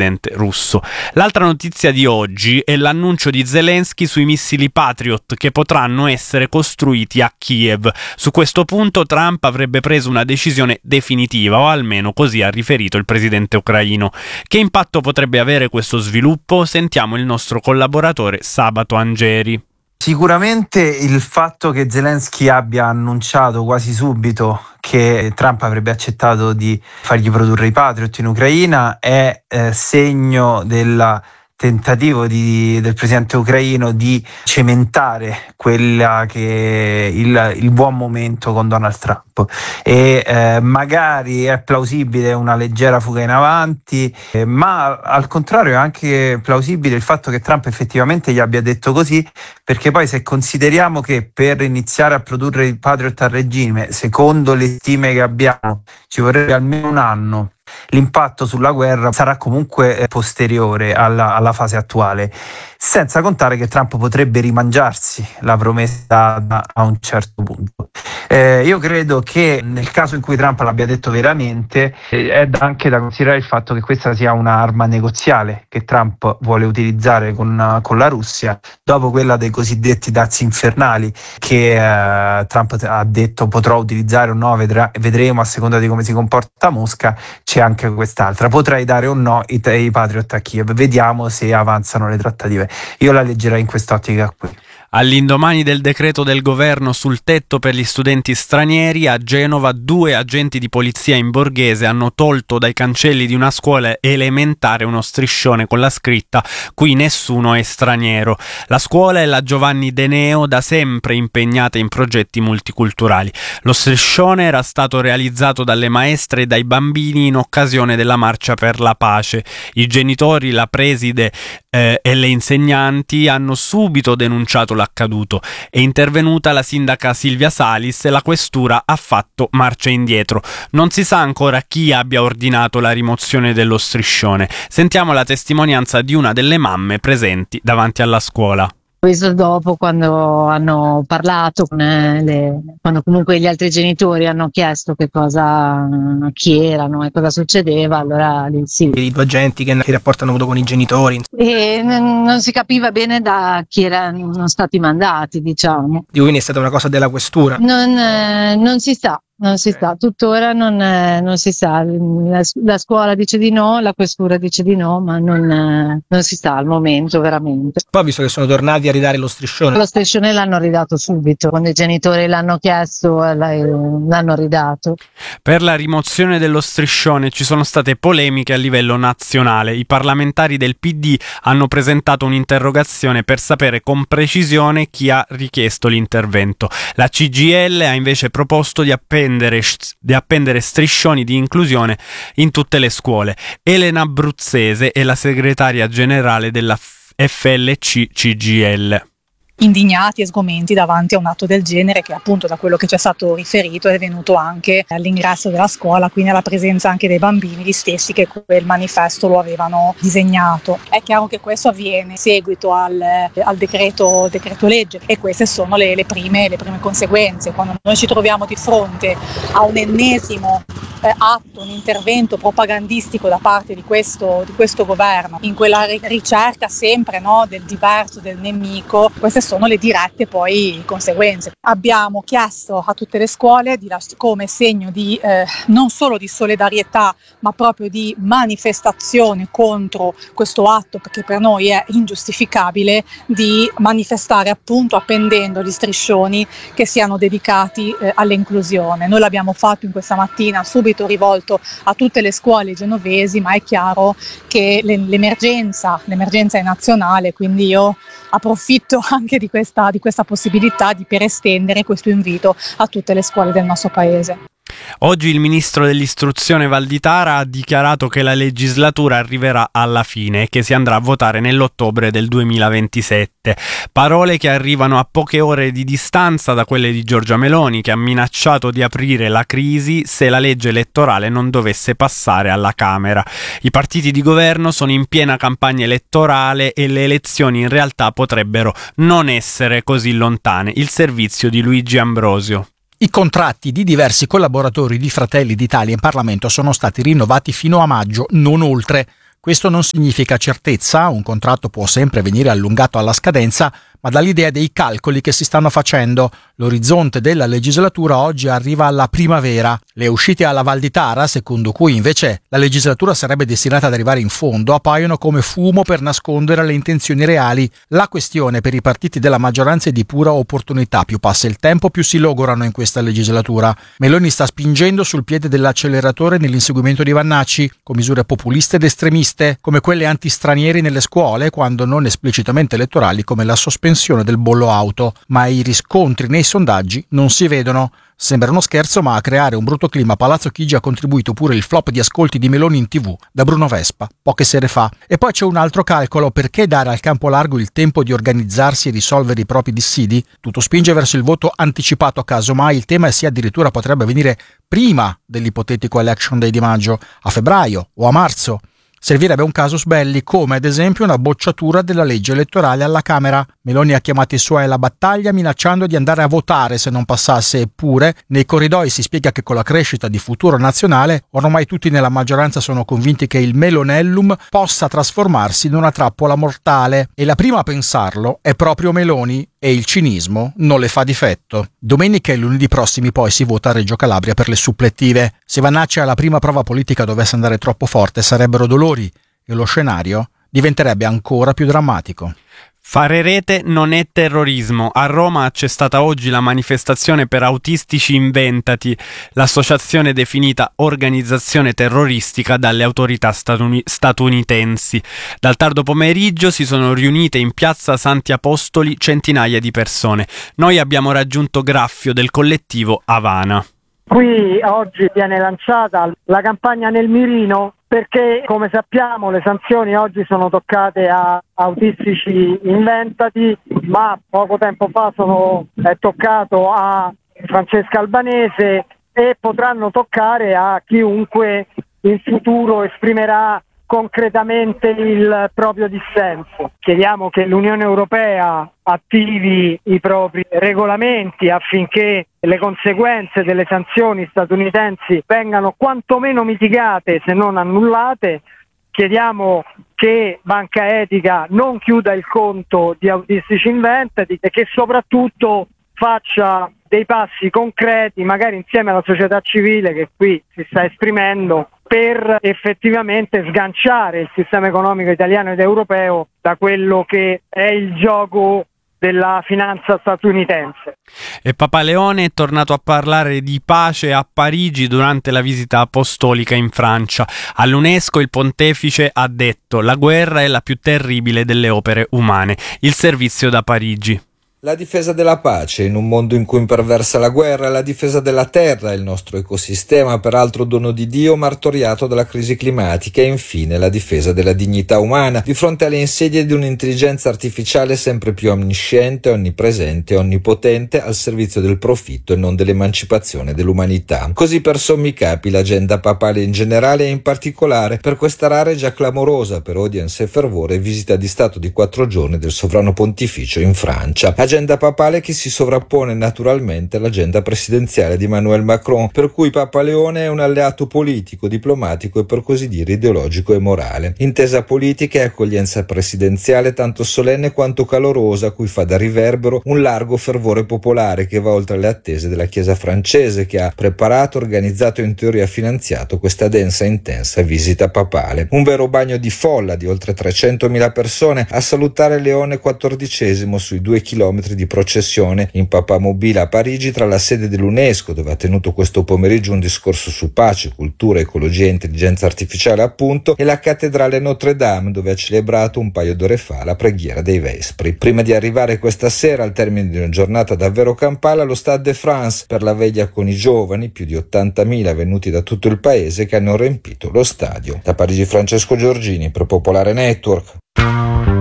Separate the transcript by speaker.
Speaker 1: presidente russo. L'altra notizia di oggi è l'annuncio di Zelensky sui missili Patriot che potranno essere costruiti a Kiev. Su questo punto Trump avrebbe preso una decisione definitiva, o almeno così ha riferito il presidente ucraino. Che impatto potrebbe avere questo sviluppo? Sentiamo il nostro collaboratore Sabato Angeri.
Speaker 2: Sicuramente il fatto che Zelensky abbia annunciato quasi subito che Trump avrebbe accettato di fargli produrre i Patriot in Ucraina è segno del tentativo del presidente ucraino di cementare quella che il buon momento con Donald Trump, e magari è plausibile una leggera fuga in avanti, ma al contrario è anche plausibile il fatto che Trump effettivamente gli abbia detto così, perché poi se consideriamo che per iniziare a produrre i Patriot a regime, secondo le stime che abbiamo, ci vorrebbe almeno un anno, l'impatto sulla guerra sarà comunque posteriore alla fase attuale, senza contare che Trump potrebbe rimangiarsi la promessa a un certo punto. Io credo che nel caso in cui Trump l'abbia detto veramente, è anche da considerare il fatto che questa sia un'arma negoziale che Trump vuole utilizzare con la Russia, dopo quella dei cosiddetti dazi infernali che Trump ha detto potrò utilizzare o no, vedremo a seconda di come si comporta Mosca. C'è anche quest'altra, potrei dare o no i Patriot a Kiev, vediamo se avanzano le trattative. Io la leggerei in quest'ottica qui.
Speaker 1: All'indomani del decreto del governo sul tetto per gli studenti stranieri, a Genova 2 agenti di polizia in borghese hanno tolto dai cancelli di una scuola elementare uno striscione con la scritta "Qui nessuno è straniero". La scuola è la Giovanni De Neo, da sempre impegnata in progetti multiculturali. Lo striscione era stato realizzato dalle maestre e dai bambini in occasione della Marcia per la Pace. I genitori, la preside e le insegnanti hanno subito denunciato l'accaduto. È intervenuta la sindaca Silvia Salis e la questura ha fatto marcia indietro. Non si sa ancora chi abbia ordinato la rimozione dello striscione. Sentiamo la testimonianza di una delle mamme presenti davanti alla scuola.
Speaker 3: Ho visto dopo, quando hanno parlato, quando comunque gli altri genitori hanno chiesto chi erano e cosa succedeva, allora lì sì.
Speaker 4: I due agenti che rapporto hanno avuto con i genitori.
Speaker 3: E non si capiva bene da chi erano stati mandati, diciamo.
Speaker 4: Quindi è stata una cosa della questura?
Speaker 3: Non si sa. Non si sa, tuttora non si sa, la scuola dice di no, la questura dice di no, ma non si sa al momento veramente.
Speaker 4: Poi visto che sono tornati a ridare lo striscione.
Speaker 3: Lo striscione l'hanno ridato subito, quando i genitori l'hanno chiesto l'hanno ridato.
Speaker 1: Per la rimozione dello striscione ci sono state polemiche a livello nazionale. I parlamentari del PD hanno presentato un'interrogazione per sapere con precisione chi ha richiesto l'intervento. La CGIL ha invece proposto di appendere striscioni di inclusione in tutte le scuole. Elena Bruzzese è la segretaria generale della FLC CGIL.
Speaker 5: Indignati e sgomenti davanti a un atto del genere che, appunto, da quello che ci è stato riferito, è venuto anche all'ingresso della scuola, quindi alla presenza anche dei bambini, gli stessi che quel manifesto lo avevano disegnato. È chiaro che questo avviene in seguito al decreto legge, e queste sono le prime conseguenze. Quando noi ci troviamo di fronte a un ennesimo atto, un intervento propagandistico da parte di questo governo, in quella ricerca sempre, no, del diverso, del nemico, queste sono le dirette poi conseguenze. Abbiamo chiesto a tutte le scuole come segno di non solo di solidarietà, ma proprio di manifestazione contro questo atto, perché per noi è ingiustificabile, di manifestare appunto appendendo gli striscioni che siano dedicati all'inclusione. Noi l'abbiamo fatto in questa mattina, subito rivolto a tutte le scuole genovesi, ma è chiaro che l'emergenza è nazionale, quindi io approfitto anche di questa possibilità per estendere questo invito a tutte le scuole del nostro paese.
Speaker 1: Oggi il ministro dell'istruzione Valditara ha dichiarato che la legislatura arriverà alla fine e che si andrà a votare nell'ottobre del 2027. Parole che arrivano a poche ore di distanza da quelle di Giorgia Meloni, che ha minacciato di aprire la crisi se la legge elettorale non dovesse passare alla Camera. I partiti di governo sono in piena campagna elettorale e le elezioni in realtà potrebbero non essere così lontane. Il servizio di Luigi Ambrosio.
Speaker 6: I contratti di diversi collaboratori di Fratelli d'Italia in Parlamento sono stati rinnovati fino a maggio, non oltre. Questo non significa certezza, un contratto può sempre venire allungato alla scadenza, ma dall'idea dei calcoli che si stanno facendo. L'orizzonte della legislatura oggi arriva alla primavera. Le uscite alla Val di Tara, secondo cui invece la legislatura sarebbe destinata ad arrivare in fondo, appaiono come fumo per nascondere le intenzioni reali. La questione per i partiti della maggioranza è di pura opportunità. Più passa il tempo, più si logorano in questa legislatura. Meloni sta spingendo sul piede dell'acceleratore nell'inseguimento di Vannacci, con misure populiste ed estremiste, come quelle antistranieri nelle scuole, quando non esplicitamente elettorali, come la sospensione del bollo auto, ma i riscontri nei sondaggi non si vedono. Sembra uno scherzo, ma a creare un brutto clima a Palazzo Chigi ha contribuito pure il flop di ascolti di Meloni in TV da Bruno Vespa poche sere fa. E poi c'è un altro calcolo: perché dare al campo largo il tempo di organizzarsi e risolvere i propri dissidi? Tutto spinge verso il voto anticipato, casomai il tema sia addirittura potrebbe avvenire prima dell'ipotetico election day di maggio, a febbraio o a marzo. Servirebbe un casus belli, come ad esempio una bocciatura della legge elettorale alla Camera. Meloni ha chiamato i suoi alla battaglia minacciando di andare a votare se non passasse, eppure nei corridoi si spiega che con la crescita di Futuro Nazionale ormai tutti nella maggioranza sono convinti che il Melonellum possa trasformarsi in una trappola mortale, e la prima a pensarlo è proprio Meloni, e il cinismo non le fa difetto. Domenica e lunedì prossimi poi si vota a Reggio Calabria per le supplettive. Se Vannacci alla prima prova politica dovesse andare troppo forte sarebbero dolori e lo scenario diventerebbe ancora più drammatico.
Speaker 1: Fare rete non è terrorismo. A Roma c'è stata oggi la manifestazione per Autistici Inventati, l'associazione definita organizzazione terroristica dalle autorità statunitensi. Dal tardo pomeriggio si sono riunite in piazza Santi Apostoli centinaia di persone. Noi abbiamo raggiunto Graffio del collettivo Havana.
Speaker 7: Qui oggi viene lanciata la campagna Nel Mirino, perché come sappiamo le sanzioni oggi sono toccate a Autistici Inventati, ma poco tempo fa è toccato a Francesca Albanese e potranno toccare a chiunque in futuro esprimerà concretamente il proprio dissenso. Chiediamo che l'Unione Europea attivi i propri regolamenti affinché le conseguenze delle sanzioni statunitensi vengano quantomeno mitigate, se non annullate. Chiediamo che Banca Etica non chiuda il conto di Autistici Inventati e che soprattutto faccia dei passi concreti, magari insieme alla società civile che qui si sta esprimendo, per effettivamente sganciare il sistema economico italiano ed europeo da quello che è il gioco della finanza statunitense.
Speaker 1: E Papa Leone è tornato a parlare di pace a Parigi durante la visita apostolica in Francia. All'UNESCO il pontefice ha detto: la guerra è la più terribile delle opere umane. Il servizio da Parigi.
Speaker 8: La difesa della pace in un mondo in cui imperversa la guerra, la difesa della terra, il nostro ecosistema, peraltro dono di Dio, martoriato dalla crisi climatica, e infine la difesa della dignità umana di fronte alle insidie di un'intelligenza artificiale sempre più omnisciente, onnipresente e onnipotente al servizio del profitto e non dell'emancipazione dell'umanità. Così per sommi capi l'agenda papale in generale e in particolare per questa rara e già clamorosa per audience e fervore visita di Stato di 4 giorni del sovrano pontificio in Francia. Agenda papale che si sovrappone naturalmente all'agenda presidenziale di Emmanuel Macron, per cui Papa Leone è un alleato politico, diplomatico e per così dire ideologico e morale. Intesa politica e accoglienza presidenziale tanto solenne quanto calorosa, a cui fa da riverbero un largo fervore popolare che va oltre le attese della Chiesa francese, che ha preparato, organizzato e in teoria finanziato questa densa e intensa visita papale. Un vero bagno di folla di oltre 300.000 persone a salutare Leone XIV sui 2 chilometri di processione in papamobile a Parigi, tra la sede dell'UNESCO, dove ha tenuto questo pomeriggio un discorso su pace, cultura, ecologia e intelligenza artificiale appunto, e la cattedrale Notre Dame, dove ha celebrato un paio d'ore fa la preghiera dei Vespri. Prima di arrivare questa sera, al termine di una giornata davvero campale, allo Stade de France per la veglia con i giovani, più di 80.000 venuti da tutto il paese che hanno riempito lo stadio. Da Parigi Francesco Giorgini per Popolare Network.